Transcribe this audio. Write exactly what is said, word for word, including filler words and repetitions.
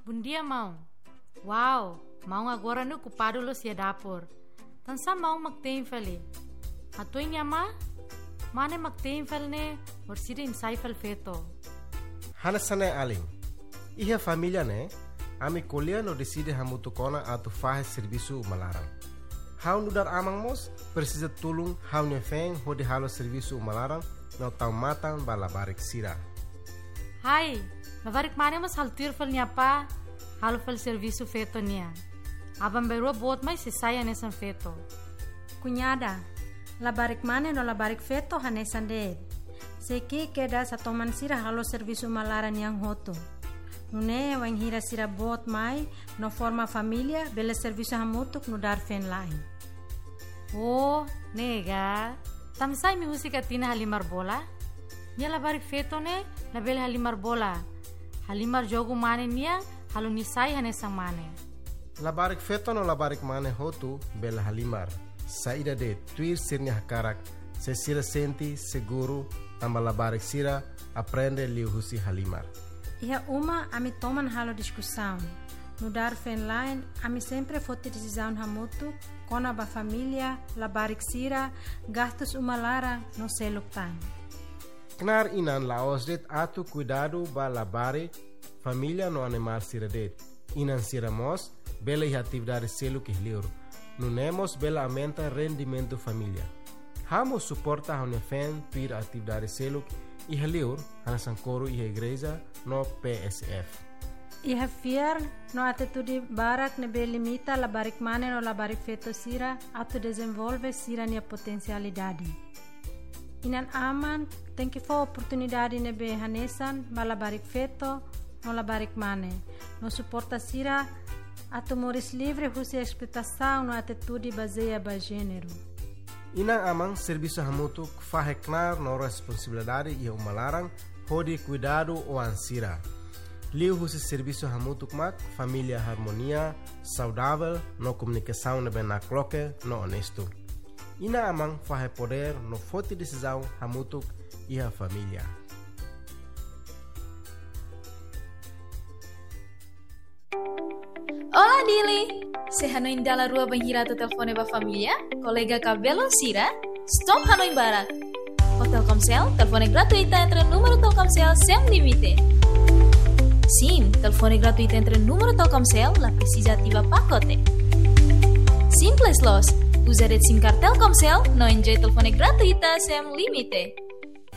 Bom dia, mão. Uau, mão agora no ocupado lo sia dapur. Tansa mão magtein fali. Atoy niya ma? Mane magtein fal ne orsida insai fal feto. Hanasane aling. Iha família ne, ami colher no decide hamutu kona atu fahe serviço malaram. Hau nudar amang mos precisa tulung hau nefeng hodi halo serviço malaram no tau matang balabarik sira. Hai, labarik mane mas haltir fal niya pa, halo fal serviço feto niya. Abang berua bot mai se saya nesan feto. Cunhada, labarik mane no labarik feto hanesan de. Seki keda sa toman sira halo serviço malaran yang hoto. Nune wang hira sira bot mai no forma família bela serviço hamutuk no dar fen lain. Oh, nega. Tamsay mi musika tina halimar bola? Nia labarik feto ne label halimar bola. Halimar jogo mane nia halo nisai hanesang mane. Labarik feto no labarik mane hotu bela halimar. Saída de tuir sirnya hakarak, se sira senti seguro amba labarik sira aprende liu husi halimar. Iha uma ami toman halo discussão. No dar fen line, ami sempre fote decisão hamutu, kona ba família, labarik sira, gastos uma lara no seluk tan. Knar inan laos det atu cuidado ba labarik família no animal sira det. Inan sira mos, bela iha atividade seluk ihliur. Nunemos bela aumenta rendimento família. Hamo suporta a unefen pir atividade seluk ihliur, hanasan coro iha igreja no P S F. Iha fiar no atitude barak nebe limita labarik mane no labarik feto sira atu desenvolve sira nia potencialidade. Inan aman tem que for oportunidade nebe hanesan ba labarik feto no labarik mane. No suporta sira atu moris livre husi expectação no atitude baseia ba gênero. Inang amang serviço hamutu faheknar no responsabilidade e umalarang hodi cuidado o ansira. Liu husi serviço hamutu mak família harmonia, saudável, no comunicação nebe na cloque, no honesto. Ina amang fahe poder no forte decisão hamutu e a família. Olá, Dili! Se Hanoi dalla rua banhirato telefone ba família, colega cabelo sira, stop Hanoi Barak. O Telkomsel, telefone gratuita entre número Telkomsel sem limite. Sim, telefone gratuito entre número Telkomsel, la precisa ativa pacote. Simples los, usa red SIM card Telkomsel, no enjoy telefone gratuita sem limite.